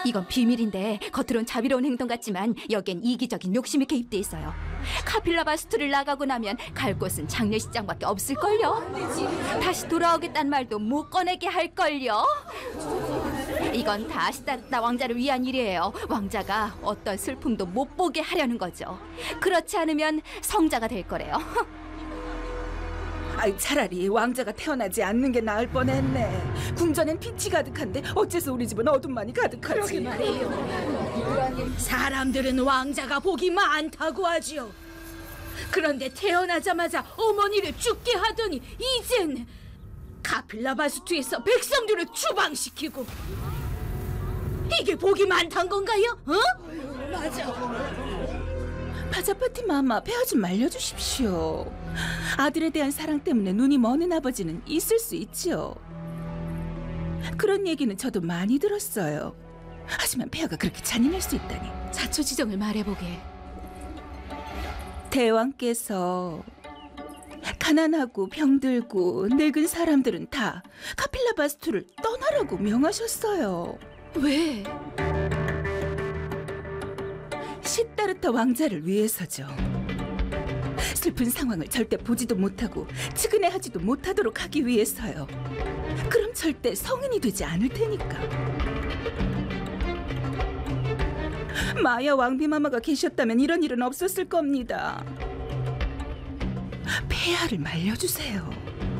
이건 비밀인데 겉으론 자비로운 행동 같지만 여기엔 이기적인 욕심이 개입돼 있어요. 카필라 바스투를 나가고 나면 갈 곳은 장례식장밖에 없을걸요. 다시 돌아오겠다는 말도 못 꺼내게 할걸요. 이건 다 시다르타 왕자를 위한 일이에요. 왕자가 어떤 슬픔도 못 보게 하려는 거죠. 그렇지 않으면 성자가 될 거래요. 아이, 차라리 왕자가 태어나지 않는 게 나을 뻔했네. 궁전엔 빛이 가득한데 어째서 우리 집은 어둠만이 가득하지? 사람들은 왕자가 복이 많다고 하지요. 그런데 태어나자마자 어머니를 죽게 하더니 이젠 카필라 바스투에서 백성들을 추방시키고, 이게 복이 많단 건가요? 어? 파자파티 마마, 폐하 좀 말려주십시오. 아들에 대한 사랑 때문에 눈이 머는 아버지는 있을 수 있지요. 그런 얘기는 저도 많이 들었어요. 하지만 폐하가 그렇게 잔인할 수 있다니. 자초지정을 말해보게. 대왕께서 가난하고 병들고 늙은 사람들은 다 카필라 바스투를 떠나라고 명하셨어요. 왜? 시다르타 왕자를 위해서죠. 슬픈 상황을 절대 보지도 못하고 측은해하지도 못하도록 하기 위해서요. 그럼 절대 성인이 되지 않을 테니까. 마야 왕비마마가 계셨다면 이런 일은 없었을 겁니다. 폐하를 말려주세요.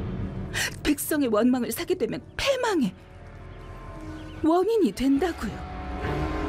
백성의 원망을 사게 되면 패망의 원인이 된다고요.